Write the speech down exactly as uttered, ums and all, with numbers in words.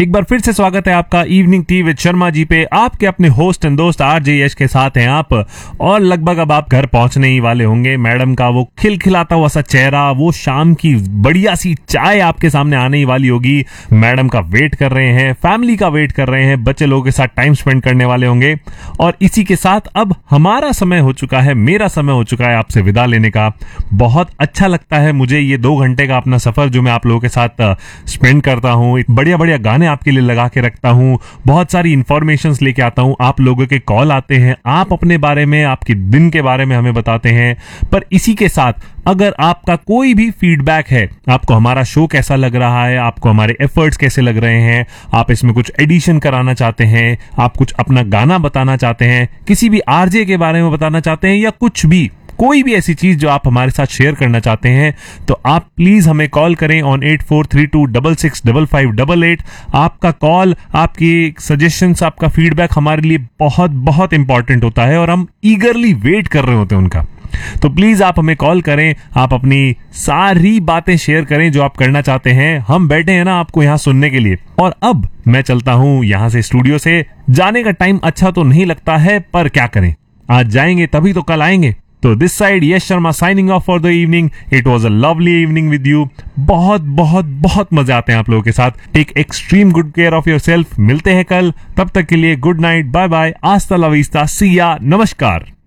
एक बार फिर से स्वागत है आपका evening tea with Sharma ji पे। आपके अपने होस्ट एंड दोस्त आरजे यश के साथ हैं आप, और लगभग अब आप घर पहुंचने ही वाले होंगे। मैडम का वो खिलखिलाता हुआ सा चेहरा, वो शाम की बढ़िया सी चाय आपके सामने आने ही वाली होगी। मैडम का वेट कर रहे हैं, फैमिली का वेट कर रहे हैं, बच्चे लोगों के साथ टाइम स्पेंड करने वाले होंगे। और इसी के साथ अब हमारा समय हो चुका है, मेरा समय हो चुका है आपसे विदा लेने का। बहुत अच्छा लगता है मुझे ये दो घंटे का अपना सफर जो मैं आप लोगों के साथ स्पेंड करता हूँ। बढ़िया बढ़िया गाने आपके लिए लगा के रखता हूँ, बहुत सारी इंफॉर्मेशंस लेके आता हूँ, आप लोगों के कॉल आते हैं, आप अपने बारे में, आपके दिन के बारे में हमें बताते हैं। पर इसी के साथ अगर आपका कोई भी फीडबैक है, आपको हमारा शो कैसा लग रहा है, आपको हमारे एफर्ट्स कैसे लग रहे हैं, आप इसमें कुछ एडिशन कराना चाहते हैं, आप कुछ अपना गाना बताना चाहते हैं, किसी भी आरजे के बारे में बताना चाहते हैं, या कुछ भी कोई भी ऐसी चीज जो आप हमारे साथ शेयर करना चाहते हैं, तो आप प्लीज हमें कॉल करें on eight four three to double six double five double eight. आपका कॉल, आपकी सजेशंस, आपका फीडबैक हमारे लिए बहुत बहुत इंपॉर्टेंट होता है और हम ईगरली वेट कर रहे होते हैं उनका। तो प्लीज आप हमें कॉल करें, आप अपनी सारी बातें शेयर करें जो आप करना चाहते हैं। हम बैठे हैं ना आपको यहाँ सुनने के लिए। और अब मैं चलता हूँ यहाँ से, स्टूडियो से जाने का टाइम अच्छा तो नहीं लगता है, पर क्या करें, आज जाएंगे तभी तो कल आएंगे। तो this side Yash Sharma signing off for the evening. It was a lovely evening with you. बहुत बहुत बहुत मजे आते हैं आप लोगों के साथ। Take extreme good care of yourself. मिलते हैं कल, तब तक के लिए गुड नाइट, बाय बाय, आस्ता ला विस्ता, सी या, नमस्कार।